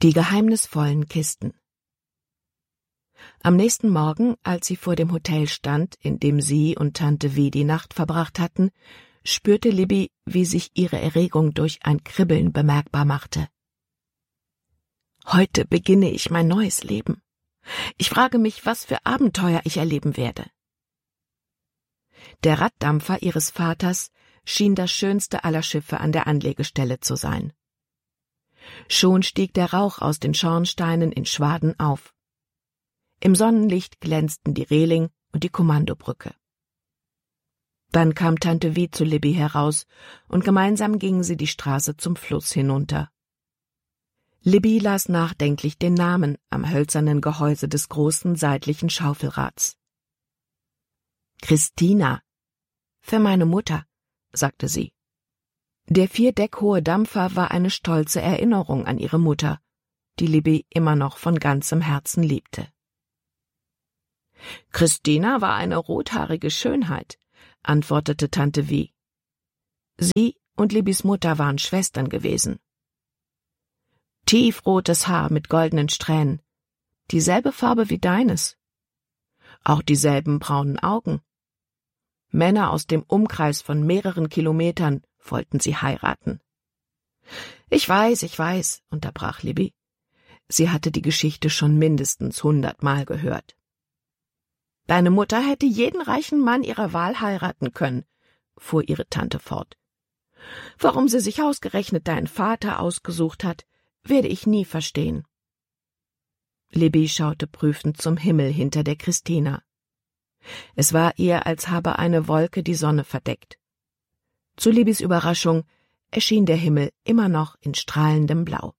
Die geheimnisvollen Kisten. Am nächsten Morgen, als sie vor dem Hotel stand, in dem sie und Tante Weh die Nacht verbracht hatten, spürte Libby, wie sich ihre Erregung durch ein Kribbeln bemerkbar machte. Heute beginne ich mein neues Leben. Ich frage mich, was für Abenteuer ich erleben werde. Der Raddampfer ihres Vaters schien das schönste aller Schiffe an der Anlegestelle zu sein. Schon stieg der Rauch aus den Schornsteinen in Schwaden auf. Im Sonnenlicht glänzten die Reling und die Kommandobrücke. Dann kam Tante Weh zu Libby heraus, und gemeinsam gingen sie die Straße zum Fluss hinunter. Libby las nachdenklich den Namen am hölzernen Gehäuse des großen seitlichen Schaufelrads. »Christina, für meine Mutter«, sagte sie. Der 4 Deck hohe Dampfer war eine stolze Erinnerung an ihre Mutter, die Libby immer noch von ganzem Herzen liebte. »Christina war eine rothaarige Schönheit«, antwortete Tante Weh. Sie und Libbys Mutter waren Schwestern gewesen. Tiefrotes Haar mit goldenen Strähnen, dieselbe Farbe wie deines. Auch dieselben braunen Augen. Männer aus dem Umkreis von mehreren Kilometern wollten sie heiraten. Ich weiß, unterbrach Libby. Sie hatte die Geschichte schon mindestens 100-mal gehört. Deine Mutter hätte jeden reichen Mann ihrer Wahl heiraten können, fuhr ihre Tante fort. Warum sie sich ausgerechnet deinen Vater ausgesucht hat, werde ich nie verstehen. Libby schaute prüfend zum Himmel hinter der Christina. Es war ihr, als habe eine Wolke die Sonne verdeckt. Zu Libbys Überraschung erschien der Himmel immer noch in strahlendem Blau.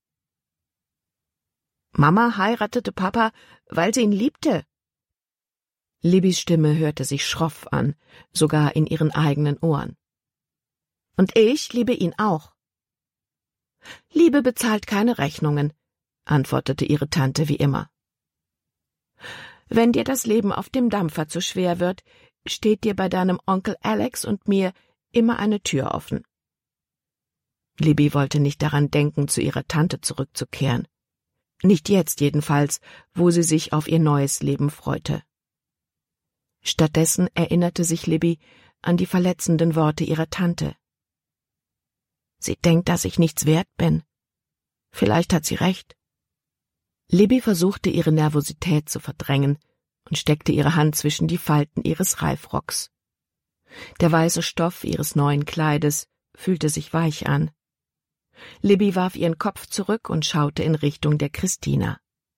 Mama heiratete Papa, weil sie ihn liebte. Libbys Stimme hörte sich schroff an, sogar in ihren eigenen Ohren. Und ich liebe ihn auch. Liebe bezahlt keine Rechnungen, antwortete ihre Tante wie immer. Wenn dir das Leben auf dem Dampfer zu schwer wird, steht dir bei deinem Onkel Alex und mir immer eine Tür offen. Libby wollte nicht daran denken, zu ihrer Tante zurückzukehren. Nicht jetzt jedenfalls, wo sie sich auf ihr neues Leben freute. Stattdessen erinnerte sich Libby an die verletzenden Worte ihrer Tante. Sie denkt, dass ich nichts wert bin. Vielleicht hat sie recht. Libby versuchte, ihre Nervosität zu verdrängen und steckte ihre Hand zwischen die Falten ihres Reifrocks. Der weiße Stoff ihres neuen Kleides fühlte sich weich an. Libby warf ihren Kopf zurück und schaute in Richtung der Christina.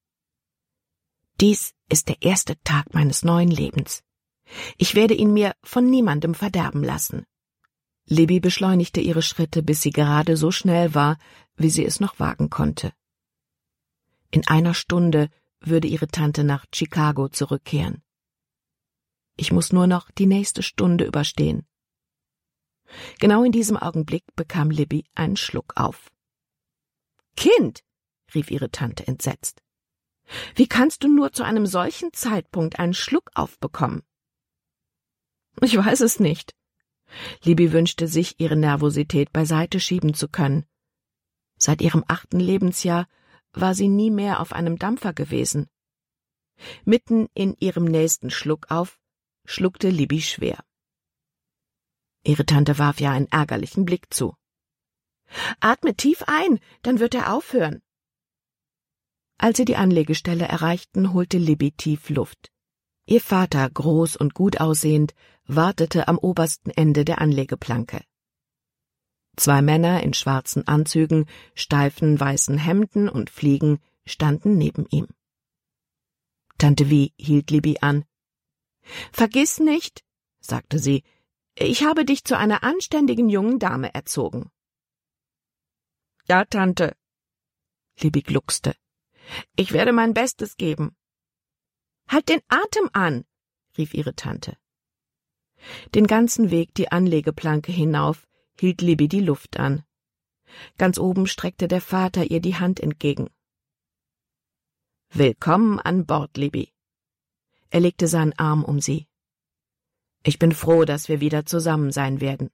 Dies ist der erste Tag meines neuen Lebens. Ich werde ihn mir von niemandem verderben lassen. Libby beschleunigte ihre Schritte, bis sie gerade so schnell war, wie sie es noch wagen konnte. In einer Stunde würde ihre Tante nach Chicago zurückkehren. Ich muss nur noch die nächste Stunde überstehen. Genau in diesem Augenblick bekam Libby einen Schluck auf. »Kind«, rief ihre Tante entsetzt, »wie kannst du nur zu einem solchen Zeitpunkt einen Schluck aufbekommen?« »Ich weiß es nicht.« Libby wünschte sich, ihre Nervosität beiseite schieben zu können. Seit ihrem 8. Lebensjahr war sie nie mehr auf einem Dampfer gewesen. Mitten in ihrem nächsten Schluckauf schluckte Libby schwer. Ihre Tante warf ihr einen ärgerlichen Blick zu. »Atme tief ein, dann wird er aufhören.« Als sie die Anlegestelle erreichten, holte Libby tief Luft. Ihr Vater, groß und gut aussehend, wartete am obersten Ende der Anlegeplanke. 2 Männer in schwarzen Anzügen, steifen weißen Hemden und Fliegen standen neben ihm. Tante Weh hielt Libby an. »Vergiss nicht«, sagte sie, »ich habe dich zu einer anständigen jungen Dame erzogen.« »Ja, Tante«, Libby gluckste, »ich werde mein Bestes geben.« »Halt den Atem an«, rief ihre Tante. Den ganzen Weg die Anlegeplanke hinauf hielt Libby die Luft an. Ganz oben streckte der Vater ihr die Hand entgegen. »Willkommen an Bord, Libby.« Er legte seinen Arm um sie. »Ich bin froh, dass wir wieder zusammen sein werden.«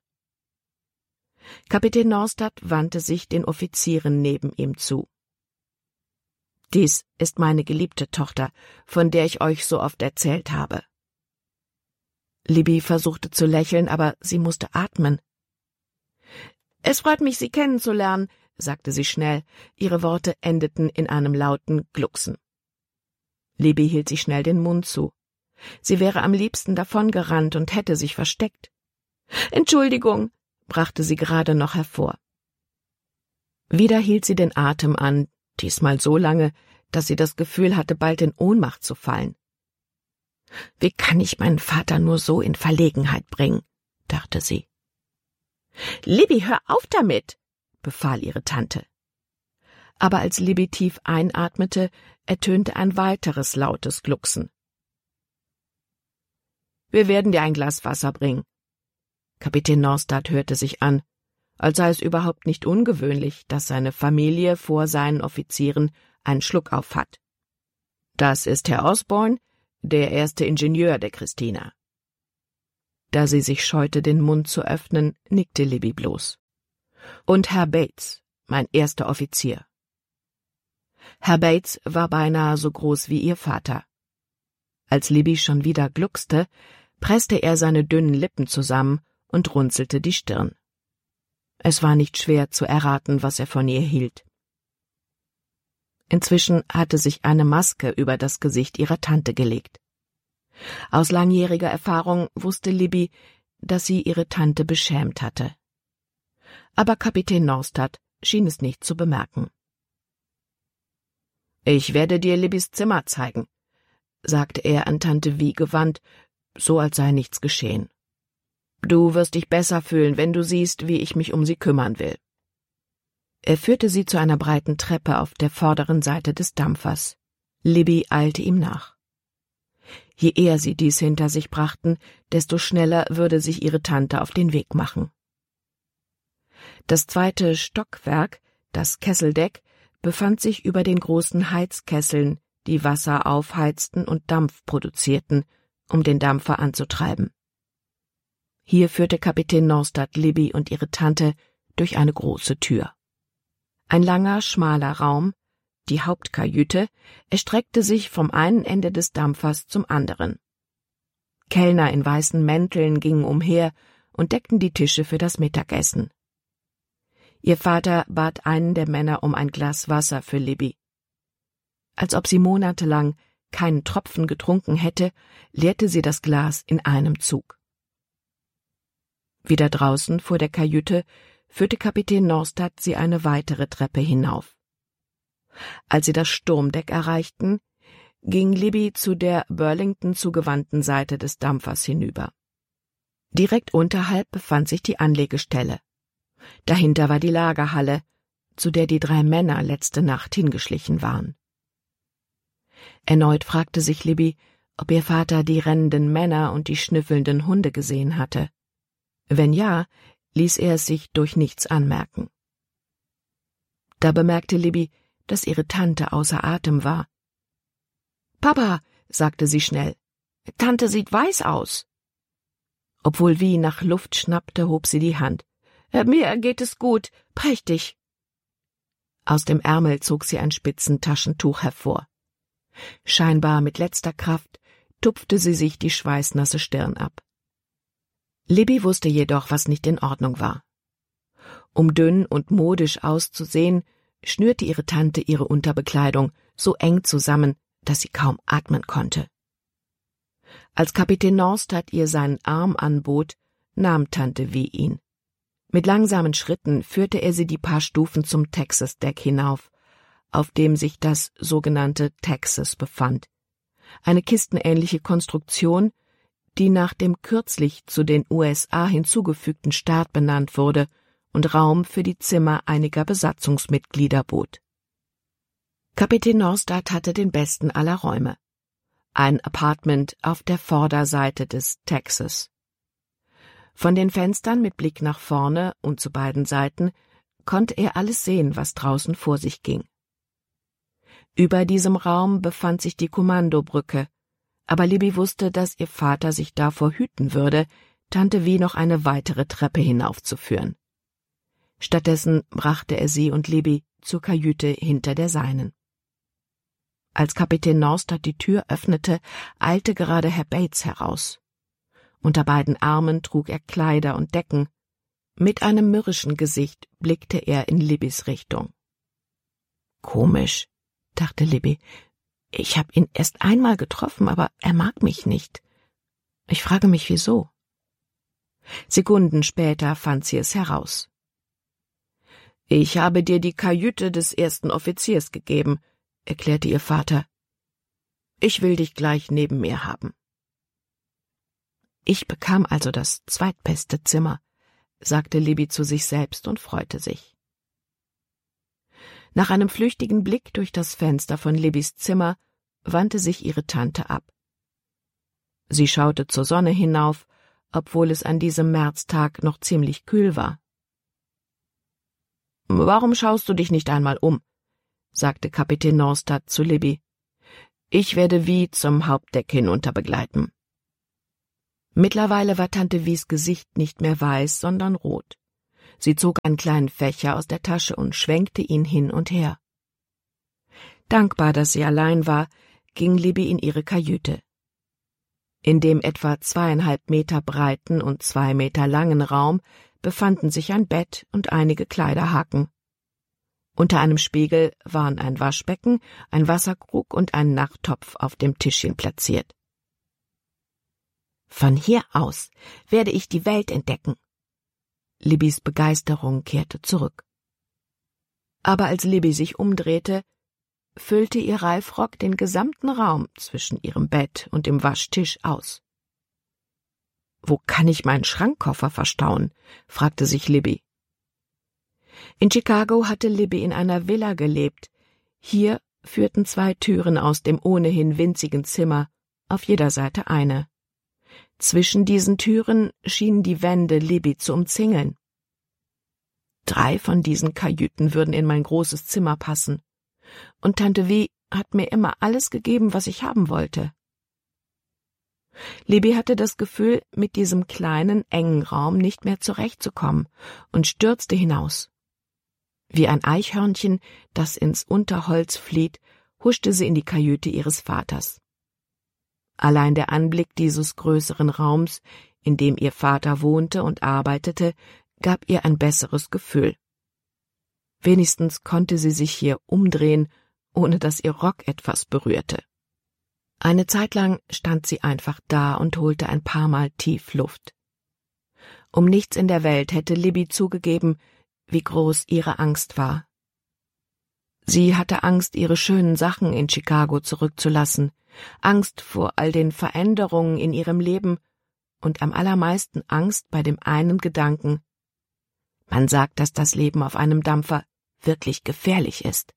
Kapitän Norstad wandte sich den Offizieren neben ihm zu. Dies ist meine geliebte Tochter, von der ich euch so oft erzählt habe. Libby versuchte zu lächeln, aber sie musste atmen. »Es freut mich, Sie kennenzulernen«, sagte sie schnell. Ihre Worte endeten in einem lauten Glucksen. Libby hielt sich schnell den Mund zu. Sie wäre am liebsten davongerannt und hätte sich versteckt. »Entschuldigung«, brachte sie gerade noch hervor. Wieder hielt sie den Atem an, diesmal so lange, dass sie das Gefühl hatte, bald in Ohnmacht zu fallen. »Wie kann ich meinen Vater nur so in Verlegenheit bringen?«, dachte sie. »Libby, hör auf damit«, befahl ihre Tante. Aber als Libby tief einatmete, ertönte ein weiteres lautes Glucksen. »Wir werden dir ein Glas Wasser bringen.« Kapitän Norstad hörte sich an, als sei es überhaupt nicht ungewöhnlich, dass seine Familie vor seinen Offizieren einen Schluck auf hat. »Das ist Herr Osborne, der erste Ingenieur der Christina.« Da sie sich scheute, den Mund zu öffnen, nickte Libby bloß. »Und Herr Bates, mein erster Offizier.« Herr Bates war beinahe so groß wie ihr Vater. Als Libby schon wieder gluckste, presste er seine dünnen Lippen zusammen und runzelte die Stirn. Es war nicht schwer zu erraten, was er von ihr hielt. Inzwischen hatte sich eine Maske über das Gesicht ihrer Tante gelegt. Aus langjähriger Erfahrung wusste Libby, dass sie ihre Tante beschämt hatte. Aber Kapitän Norstad schien es nicht zu bemerken. »Ich werde dir Libbys Zimmer zeigen«, sagte er an Tante Vie gewandt, so als sei nichts geschehen. »Du wirst dich besser fühlen, wenn du siehst, wie ich mich um sie kümmern will.« Er führte sie zu einer breiten Treppe auf der vorderen Seite des Dampfers. Libby eilte ihm nach. Je eher sie dies hinter sich brachten, desto schneller würde sich ihre Tante auf den Weg machen. Das zweite Stockwerk, das Kesseldeck, befand sich über den großen Heizkesseln, die Wasser aufheizten und Dampf produzierten, um den Dampfer anzutreiben. Hier führte Kapitän Norstad Libby und ihre Tante durch eine große Tür. Ein langer, schmaler Raum, die Hauptkajüte, erstreckte sich vom einen Ende des Dampfers zum anderen. Kellner in weißen Mänteln gingen umher und deckten die Tische für das Mittagessen. Ihr Vater bat einen der Männer um ein Glas Wasser für Libby. Als ob sie monatelang keinen Tropfen getrunken hätte, leerte sie das Glas in einem Zug. Wieder draußen vor der Kajüte führte Kapitän Norstad sie eine weitere Treppe hinauf. Als sie das Sturmdeck erreichten, ging Libby zu der Burlington zugewandten Seite des Dampfers hinüber. Direkt unterhalb befand sich die Anlegestelle. Dahinter war die Lagerhalle, zu der die 3 Männer letzte Nacht hingeschlichen waren. Erneut fragte sich Libby, ob ihr Vater die rennenden Männer und die schnüffelnden Hunde gesehen hatte. Wenn ja, ließ er es sich durch nichts anmerken. Da bemerkte Libby, dass ihre Tante außer Atem war. »Papa«, sagte sie schnell, »Tante sieht weiß aus.« Obwohl Vie nach Luft schnappte, hob sie die Hand. »Mir geht es gut, prächtig.« Aus dem Ärmel zog sie ein Spitzentaschentuch hervor. Scheinbar mit letzter Kraft tupfte sie sich die schweißnasse Stirn ab. Libby wusste jedoch, was nicht in Ordnung war. Um dünn und modisch auszusehen, schnürte ihre Tante ihre Unterbekleidung so eng zusammen, dass sie kaum atmen konnte. Als Kapitän Norstad ihr seinen Arm anbot, nahm Tante Vie ihn. Mit langsamen Schritten führte er sie die paar Stufen zum Texas-Deck hinauf, auf dem sich das sogenannte Texas befand, eine kistenähnliche Konstruktion, die nach dem kürzlich zu den USA hinzugefügten Staat benannt wurde und Raum für die Zimmer einiger Besatzungsmitglieder bot. Kapitän Norstad hatte den besten aller Räume, ein Apartment auf der Vorderseite des Texas. Von den Fenstern mit Blick nach vorne und zu beiden Seiten konnte er alles sehen, was draußen vor sich ging. Über diesem Raum befand sich die Kommandobrücke, aber Libby wusste, dass ihr Vater sich davor hüten würde, Tante Vie noch eine weitere Treppe hinaufzuführen. Stattdessen brachte er sie und Libby zur Kajüte hinter der seinen. Als Kapitän Norstad die Tür öffnete, eilte gerade Herr Bates heraus. Unter beiden Armen trug er Kleider und Decken. Mit einem mürrischen Gesicht blickte er in Libbys Richtung. »Komisch«, dachte Libby. »Ich habe ihn erst einmal getroffen, aber er mag mich nicht. Ich frage mich, wieso?« Sekunden später fand sie es heraus. »Ich habe dir die Kajüte des ersten Offiziers gegeben«, erklärte ihr Vater. »Ich will dich gleich neben mir haben.« »Ich bekam also das zweitbeste Zimmer«, sagte Libby zu sich selbst und freute sich. Nach einem flüchtigen Blick durch das Fenster von Libbys Zimmer wandte sich ihre Tante ab. Sie schaute zur Sonne hinauf, obwohl es an diesem Märztag noch ziemlich kühl war. »Warum schaust du dich nicht einmal um?« sagte Kapitän Norstad zu Libby. »Ich werde Vi zum Hauptdeck hinunter begleiten.« Mittlerweile war Tante Vies Gesicht nicht mehr weiß, sondern rot. Sie zog einen kleinen Fächer aus der Tasche und schwenkte ihn hin und her. Dankbar, dass sie allein war, ging Libby in ihre Kajüte. In dem etwa 2,5 Meter breiten und 2 Meter langen Raum befanden sich ein Bett und einige Kleiderhaken. Unter einem Spiegel waren ein Waschbecken, ein Wasserkrug und ein Nachttopf auf dem Tischchen platziert. »Von hier aus werde ich die Welt entdecken.« Libbys Begeisterung kehrte zurück. Aber als Libby sich umdrehte, füllte ihr Reifrock den gesamten Raum zwischen ihrem Bett und dem Waschtisch aus. »Wo kann ich meinen Schrankkoffer verstauen?« fragte sich Libby. In Chicago hatte Libby in einer Villa gelebt. Hier führten 2 Türen aus dem ohnehin winzigen Zimmer, auf jeder Seite eine. Zwischen diesen Türen schienen die Wände Libby zu umzingeln. 3 von diesen Kajüten würden in mein großes Zimmer passen. Und Tante Vi hat mir immer alles gegeben, was ich haben wollte. Libby hatte das Gefühl, mit diesem kleinen, engen Raum nicht mehr zurechtzukommen und stürzte hinaus. Wie ein Eichhörnchen, das ins Unterholz flieht, huschte sie in die Kajüte ihres Vaters. Allein der Anblick dieses größeren Raums, in dem ihr Vater wohnte und arbeitete, gab ihr ein besseres Gefühl. Wenigstens konnte sie sich hier umdrehen, ohne dass ihr Rock etwas berührte. Eine Zeit lang stand sie einfach da und holte ein paar Mal tief Luft. Um nichts in der Welt hätte Libby zugegeben, wie groß ihre Angst war. Sie hatte Angst, ihre schönen Sachen in Chicago zurückzulassen, Angst vor all den Veränderungen in ihrem Leben und am allermeisten Angst bei dem einen Gedanken: Man sagt, dass das Leben auf einem Dampfer wirklich gefährlich ist.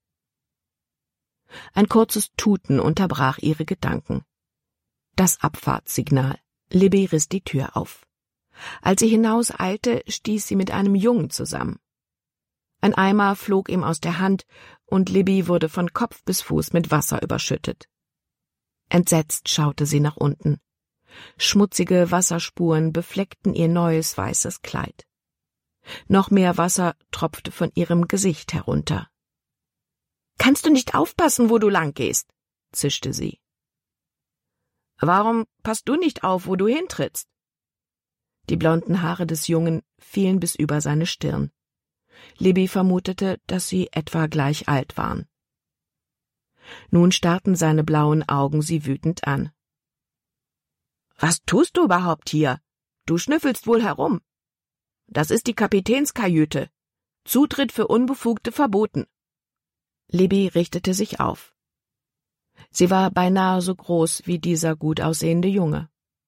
Ein kurzes Tuten unterbrach ihre Gedanken. Das Abfahrtssignal. Libby riss die Tür auf. Als sie hinauseilte, stieß sie mit einem Jungen zusammen. Ein Eimer flog ihm aus der Hand und Libby wurde von Kopf bis Fuß mit Wasser überschüttet. Entsetzt schaute sie nach unten. Schmutzige Wasserspuren befleckten ihr neues weißes Kleid. Noch mehr Wasser tropfte von ihrem Gesicht herunter. »Kannst du nicht aufpassen, wo du lang gehst?« zischte sie. »Warum passt du nicht auf, wo du hintrittst?« Die blonden Haare des Jungen fielen bis über seine Stirn. Libby vermutete, dass sie etwa gleich alt waren. Nun starrten seine blauen Augen sie wütend an. »Was tust du überhaupt hier? Du schnüffelst wohl herum. Das ist die Kapitänskajüte. Zutritt für Unbefugte verboten.« Libby richtete sich auf. Sie war beinahe so groß wie dieser gut aussehende Junge.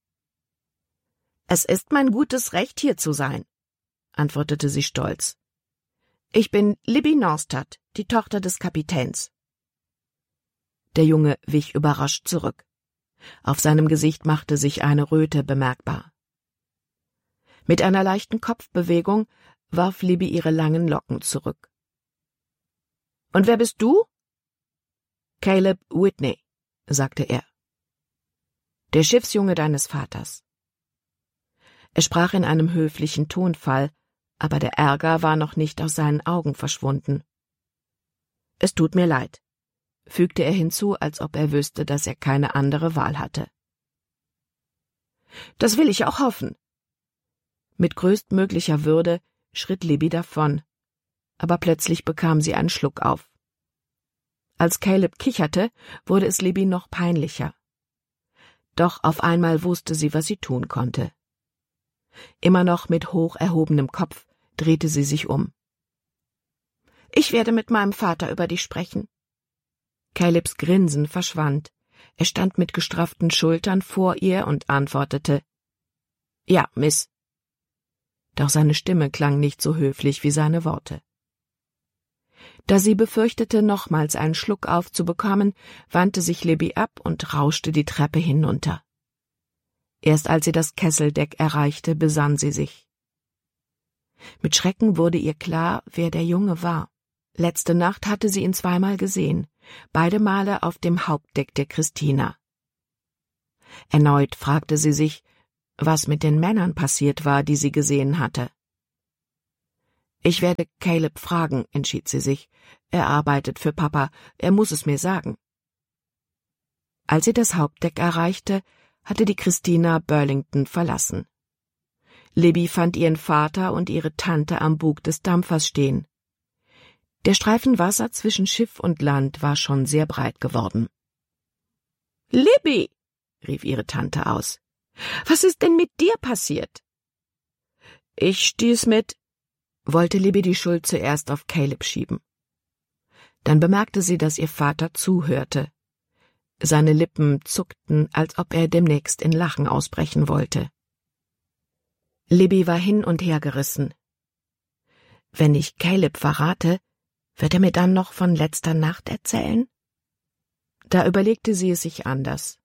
»Es ist mein gutes Recht, hier zu sein«, antwortete sie stolz. »Ich bin Libby Norstad, die Tochter des Kapitäns.« Der Junge wich überrascht zurück. Auf seinem Gesicht machte sich eine Röte bemerkbar. Mit einer leichten Kopfbewegung warf Libby ihre langen Locken zurück. »Und wer bist du?« »Caleb Whitney«, sagte er. »Der Schiffsjunge deines Vaters.« Er sprach in einem höflichen Tonfall, aber der Ärger war noch nicht aus seinen Augen verschwunden. »Es tut mir leid. fügte er hinzu, als ob er wüsste, dass er keine andere Wahl hatte. »Das will ich auch hoffen.« Mit größtmöglicher Würde schritt Libby davon, aber plötzlich bekam sie einen Schluck auf. Als Caleb kicherte, wurde es Libby noch peinlicher. Doch auf einmal wusste sie, was sie tun konnte. Immer noch mit hoch erhobenem Kopf drehte sie sich um. »Ich werde mit meinem Vater über dich sprechen.« Calebs Grinsen verschwand. Er stand mit gestrafften Schultern vor ihr und antwortete, »Ja, Miss.« Doch seine Stimme klang nicht so höflich wie seine Worte. Da sie befürchtete, nochmals einen Schluck aufzubekommen, wandte sich Libby ab und rauschte die Treppe hinunter. Erst als sie das Kesseldeck erreichte, besann sie sich. Mit Schrecken wurde ihr klar, wer der Junge war. Letzte Nacht hatte sie ihn zweimal gesehen, beide Male auf dem Hauptdeck der Christina. Erneut fragte sie sich, was mit den Männern passiert war, die sie gesehen hatte. »Ich werde Caleb fragen«, entschied sie sich. »Er arbeitet für Papa, er muss es mir sagen.« Als sie das Hauptdeck erreichte, hatte die Christina Burlington verlassen. Libby fand ihren Vater und ihre Tante am Bug des Dampfers stehen. Der Streifen Wasser zwischen Schiff und Land war schon sehr breit geworden. »Libby«, rief ihre Tante aus, »was ist denn mit dir passiert?« »Ich stieß mit«, wollte Libby die Schuld zuerst auf Caleb schieben. Dann bemerkte sie, dass ihr Vater zuhörte. Seine Lippen zuckten, als ob er demnächst in Lachen ausbrechen wollte. Libby war hin und her gerissen. Wenn ich Caleb verrate, wird er mir dann noch von letzter Nacht erzählen? Da überlegte sie es sich anders.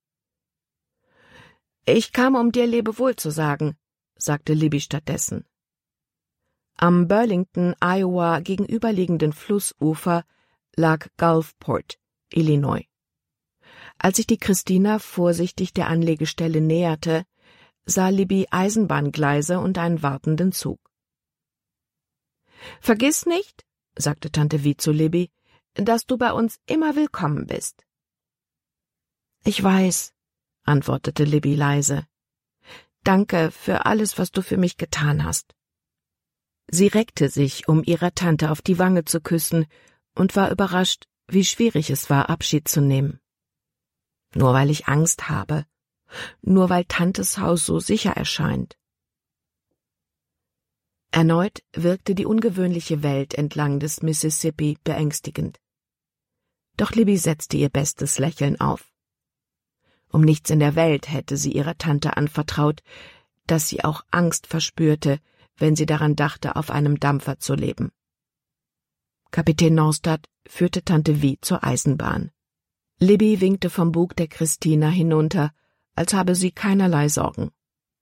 »Ich kam, um dir Lebewohl zu sagen«, sagte Libby stattdessen. Am Burlington, Iowa gegenüberliegenden Flussufer lag Gulfport, Illinois. Als sich die Christina vorsichtig der Anlegestelle näherte, sah Libby Eisenbahngleise und einen wartenden Zug. »Vergiss nicht«, sagte Tante Vi zu Libby, »dass du bei uns immer willkommen bist.« »Ich weiß«, antwortete Libby leise. »Danke für alles, was du für mich getan hast.« Sie reckte sich, um ihrer Tante auf die Wange zu küssen, und war überrascht, wie schwierig es war, Abschied zu nehmen. »Nur weil ich Angst habe, nur weil Tantes Haus so sicher erscheint.« Erneut wirkte die ungewöhnliche Welt entlang des Mississippi beängstigend. Doch Libby setzte ihr bestes Lächeln auf. Um nichts in der Welt hätte sie ihrer Tante anvertraut, dass sie auch Angst verspürte, wenn sie daran dachte, auf einem Dampfer zu leben. Kapitän Norstad führte Tante Vi zur Eisenbahn. Libby winkte vom Bug der Christina hinunter, als habe sie keinerlei Sorgen.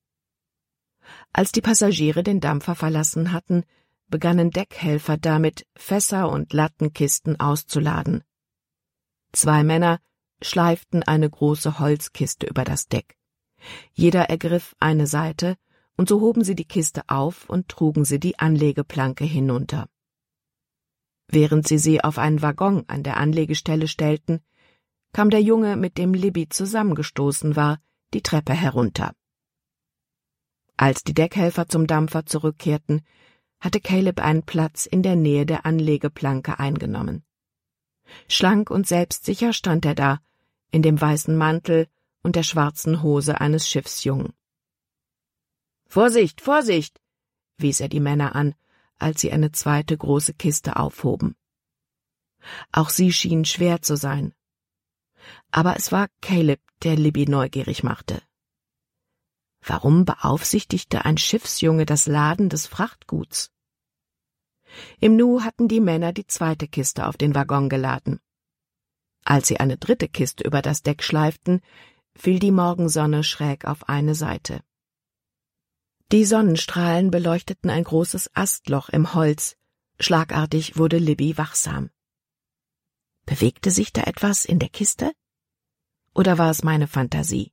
Als die Passagiere den Dampfer verlassen hatten, begannen Deckhelfer damit, Fässer und Lattenkisten auszuladen. 2 Männer schleiften eine große Holzkiste über das Deck. Jeder ergriff eine Seite, und so hoben sie die Kiste auf und trugen sie die Anlegeplanke hinunter. Während sie auf einen Waggon an der Anlegestelle stellten, kam der Junge, mit dem Libby zusammengestoßen war, die Treppe herunter. Als die Deckhelfer zum Dampfer zurückkehrten, hatte Caleb einen Platz in der Nähe der Anlegeplanke eingenommen. Schlank und selbstsicher stand er da, in dem weißen Mantel und der schwarzen Hose eines Schiffsjungen. »Vorsicht, Vorsicht!« wies er die Männer an, als sie eine zweite große Kiste aufhoben. Auch sie schienen schwer zu sein. Aber es war Caleb, der Libby neugierig machte. Warum beaufsichtigte ein Schiffsjunge das Laden des Frachtguts? Im Nu hatten die Männer die zweite Kiste auf den Waggon geladen. Als sie eine dritte Kiste über das Deck schleiften, fiel die Morgensonne schräg auf eine Seite. Die Sonnenstrahlen beleuchteten ein großes Astloch im Holz. Schlagartig wurde Libby wachsam. Bewegte sich da etwas in der Kiste? Oder war es meine Fantasie?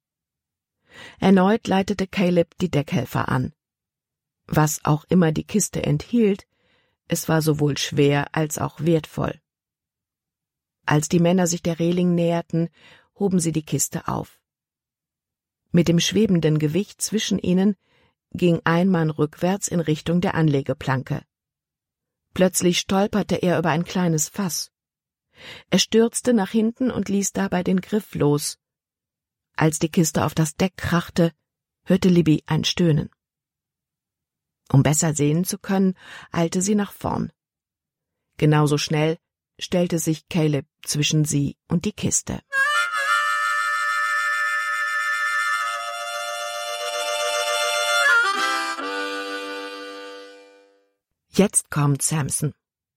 Erneut leitete Caleb die Deckhelfer an. Was auch immer die Kiste enthielt, es war sowohl schwer als auch wertvoll. Als die Männer sich der Reling näherten, hoben sie die Kiste auf. Mit dem schwebenden Gewicht zwischen ihnen ging ein Mann rückwärts in Richtung der Anlegeplanke. Plötzlich stolperte er über ein kleines Fass. Er stürzte nach hinten und ließ dabei den Griff los. Als die Kiste auf das Deck krachte, hörte Libby ein Stöhnen. Um besser sehen zu können, eilte sie nach vorn. Genauso schnell stellte sich Caleb zwischen sie und die Kiste. Jetzt kommt Samson.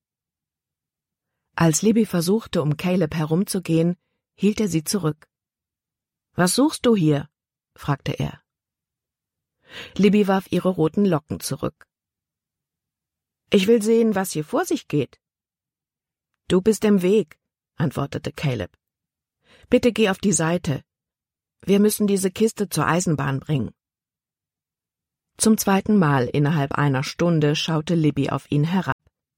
Als Libby versuchte, um Caleb herumzugehen, hielt er sie zurück. »Was suchst du hier?« fragte er. Libby warf ihre roten Locken zurück. »Ich will sehen, was hier vor sich geht.« »Du bist im Weg«, antwortete Caleb. »Bitte geh auf die Seite. Wir müssen diese Kiste zur Eisenbahn bringen.« Zum zweiten Mal innerhalb einer Stunde schaute Libby auf ihn herab.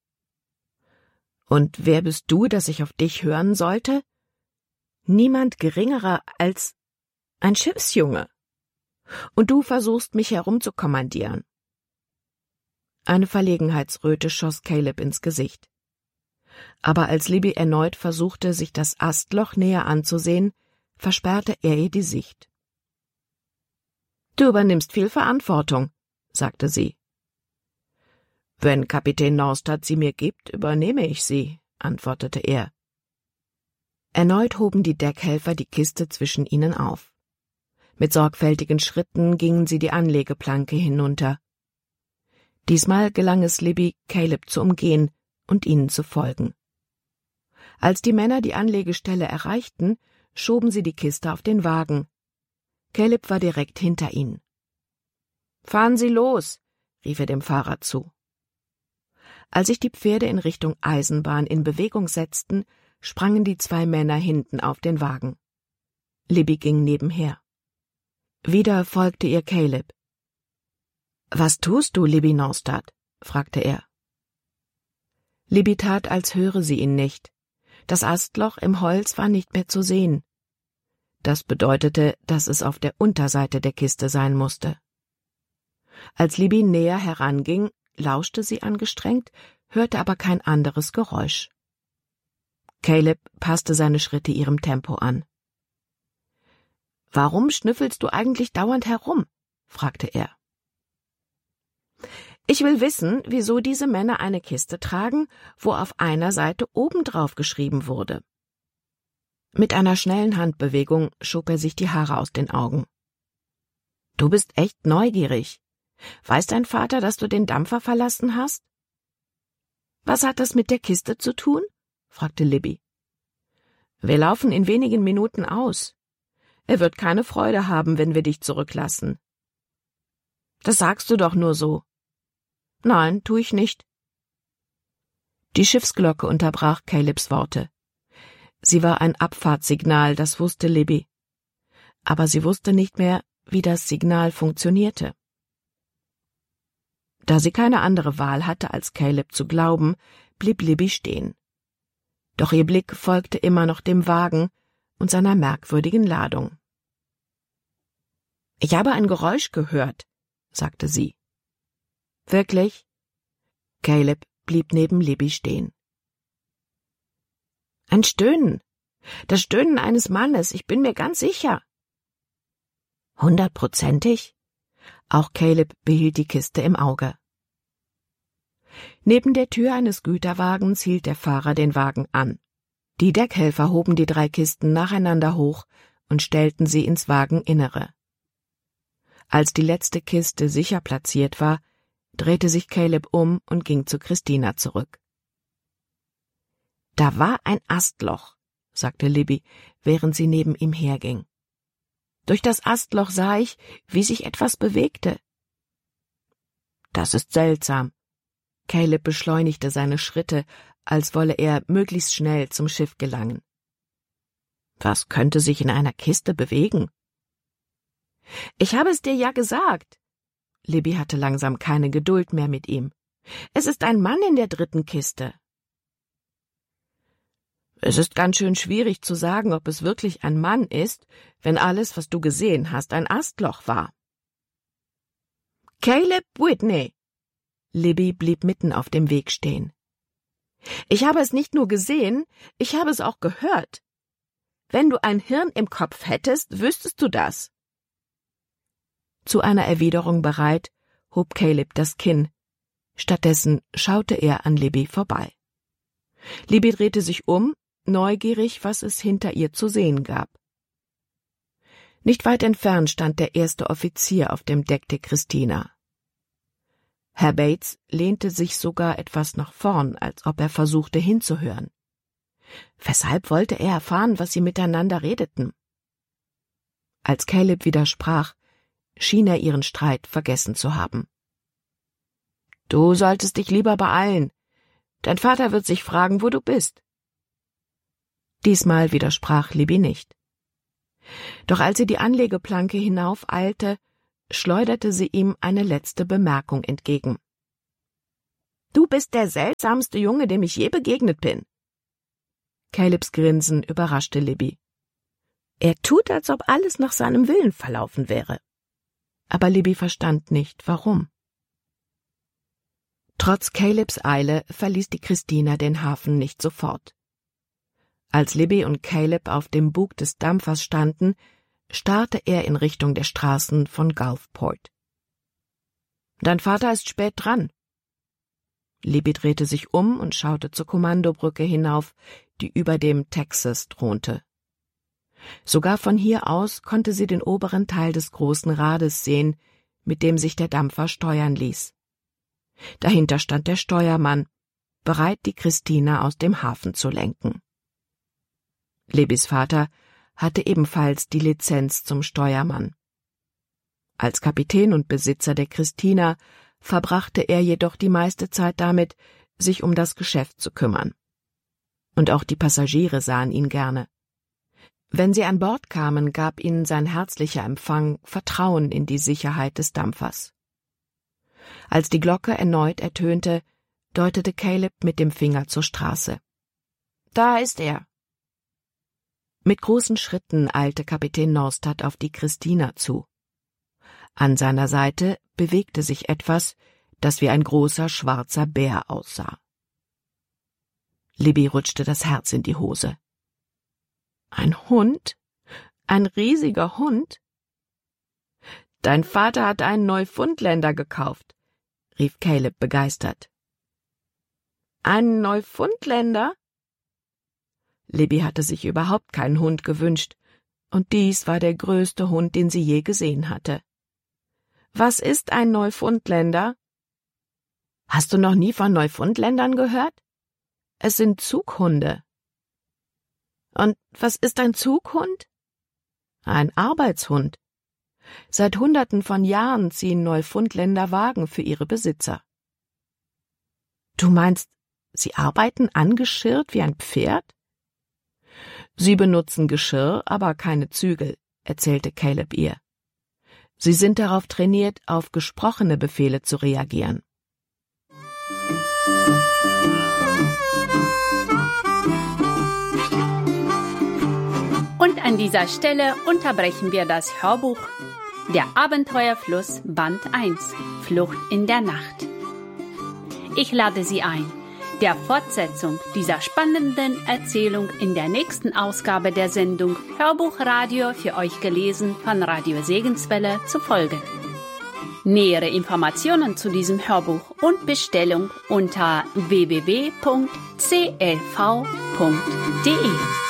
»Und wer bist du, dass ich auf dich hören sollte?« »Niemand geringerer als ein Schiffsjunge. Und du versuchst, mich herumzukommandieren.« Eine Verlegenheitsröte schoss Caleb ins Gesicht. Aber als Libby erneut versuchte, sich das Astloch näher anzusehen, versperrte er ihr die Sicht. »Du übernimmst viel Verantwortung«, sagte sie. »Wenn Kapitän Norstad sie mir gibt, übernehme ich sie«, antwortete er. Erneut hoben die Deckhelfer die Kiste zwischen ihnen auf. Mit sorgfältigen Schritten gingen sie die Anlegeplanke hinunter. Diesmal gelang es Libby, Caleb zu umgehen und ihnen zu folgen. Als die Männer die Anlegestelle erreichten, schoben sie die Kiste auf den Wagen. Caleb war direkt hinter ihnen. »Fahren Sie los«, rief er dem Fahrer zu. Als sich die Pferde in Richtung Eisenbahn in Bewegung setzten, sprangen die zwei Männer hinten auf den Wagen. Libby ging nebenher. Wieder folgte ihr Caleb. »Was tust du, Libby Norstad?« fragte er. Libby tat, als höre sie ihn nicht. Das Astloch im Holz war nicht mehr zu sehen. Das bedeutete, dass es auf der Unterseite der Kiste sein musste. Als Libby näher heranging, lauschte sie angestrengt, hörte aber kein anderes Geräusch. Caleb passte seine Schritte ihrem Tempo an. »Warum schnüffelst du eigentlich dauernd herum?« fragte er. »Ich will wissen, wieso diese Männer eine Kiste tragen, wo auf einer Seite obendrauf geschrieben wurde.« Mit einer schnellen Handbewegung schob er sich die Haare aus den Augen. »Du bist echt neugierig. Weiß dein Vater, dass du den Dampfer verlassen hast?« »Was hat das mit der Kiste zu tun?« fragte Libby. »Wir laufen in wenigen Minuten aus. Er wird keine Freude haben, wenn wir dich zurücklassen.« »Das sagst du doch nur so.« »Nein, tu ich nicht.« Die Schiffsglocke unterbrach Calebs Worte. Sie war ein Abfahrtssignal, das wusste Libby. Aber sie wusste nicht mehr, wie das Signal funktionierte. Da sie keine andere Wahl hatte, als Caleb zu glauben, blieb Libby stehen. Doch ihr Blick folgte immer noch dem Wagen und seiner merkwürdigen Ladung. »Ich habe ein Geräusch gehört«, sagte sie. »Wirklich?« Caleb blieb neben Libby stehen. »Ein Stöhnen. Das Stöhnen eines Mannes, ich bin mir ganz sicher.« 100%? Auch Caleb behielt die Kiste im Auge. Neben der Tür eines Güterwagens hielt der Fahrer den Wagen an. Die Deckhelfer hoben die 3 Kisten nacheinander hoch und stellten sie ins Wageninnere. Als die letzte Kiste sicher platziert war, drehte sich Caleb um und ging zu Christina zurück. »Da war ein Astloch«, sagte Libby, während sie neben ihm herging. »Durch das Astloch sah ich, wie sich etwas bewegte.« »Das ist seltsam.« Caleb beschleunigte seine Schritte, als wolle er möglichst schnell zum Schiff gelangen. »Was könnte sich in einer Kiste bewegen?« »Ich habe es dir ja gesagt.« Libby hatte langsam keine Geduld mehr mit ihm. »Es ist ein Mann in der 3. Kiste.« Es ist ganz schön schwierig zu sagen, ob es wirklich ein Mann ist, wenn alles, was du gesehen hast, ein Astloch war. Caleb Whitney! Libby blieb mitten auf dem Weg stehen. Ich habe es nicht nur gesehen, ich habe es auch gehört. Wenn du ein Hirn im Kopf hättest, wüsstest du das. Zu einer Erwiderung bereit, hob Caleb das Kinn. Stattdessen schaute er an Libby vorbei. Libby drehte sich um, neugierig, was es hinter ihr zu sehen gab. Nicht weit entfernt stand der erste Offizier auf dem Deck der Christina. Herr Bates lehnte sich sogar etwas nach vorn, als ob er versuchte hinzuhören. Weshalb wollte er erfahren, was sie miteinander redeten? Als Caleb widersprach, schien er ihren Streit vergessen zu haben. »Du solltest dich lieber beeilen. Dein Vater wird sich fragen, wo du bist.« Diesmal widersprach Libby nicht. Doch als sie die Anlegeplanke hinaufeilte, schleuderte sie ihm eine letzte Bemerkung entgegen. »Du bist der seltsamste Junge, dem ich je begegnet bin.« Calebs Grinsen überraschte Libby. Er tut, als ob alles nach seinem Willen verlaufen wäre. Aber Libby verstand nicht, warum. Trotz Calebs Eile verließ die Christina den Hafen nicht sofort. Als Libby und Caleb auf dem Bug des Dampfers standen, starrte er in Richtung der Straßen von Gulfport. »Dein Vater ist spät dran.« Libby drehte sich um und schaute zur Kommandobrücke hinauf, die über dem Texas thronte. Sogar von hier aus konnte sie den oberen Teil des großen Rades sehen, mit dem sich der Dampfer steuern ließ. Dahinter stand der Steuermann, bereit, die Christina aus dem Hafen zu lenken. Libbys Vater hatte ebenfalls die Lizenz zum Steuermann. Als Kapitän und Besitzer der Christina verbrachte er jedoch die meiste Zeit damit, sich um das Geschäft zu kümmern. Und auch die Passagiere sahen ihn gerne. Wenn sie an Bord kamen, gab ihnen sein herzlicher Empfang Vertrauen in die Sicherheit des Dampfers. Als die Glocke erneut ertönte, deutete Caleb mit dem Finger zur Straße. »Da ist er!« Mit großen Schritten eilte Kapitän Norstad auf die Christina zu. An seiner Seite bewegte sich etwas, das wie ein großer schwarzer Bär aussah. Libby rutschte das Herz in die Hose. »Ein Hund? Ein riesiger Hund?« »Dein Vater hat einen Neufundländer gekauft«, rief Caleb begeistert. »Einen Neufundländer?« Libby hatte sich überhaupt keinen Hund gewünscht, und dies war der größte Hund, den sie je gesehen hatte. »Was ist ein Neufundländer?« »Hast du noch nie von Neufundländern gehört? Es sind Zughunde.« »Und was ist ein Zughund?« »Ein Arbeitshund. Seit Hunderten von Jahren ziehen Neufundländer Wagen für ihre Besitzer.« »Du meinst, sie arbeiten angeschirrt wie ein Pferd?« »Sie benutzen Geschirr, aber keine Zügel«, erzählte Caleb ihr. »Sie sind darauf trainiert, auf gesprochene Befehle zu reagieren.« Und an dieser Stelle unterbrechen wir das Hörbuch Der Abenteuerfluss Band 1 – Flucht in der Nacht. Ich lade Sie ein, der Fortsetzung dieser spannenden Erzählung in der nächsten Ausgabe der Sendung Hörbuchradio für euch gelesen von Radio Segenswelle zu folgen. Nähere Informationen zu diesem Hörbuch und Bestellung unter www.clv.de.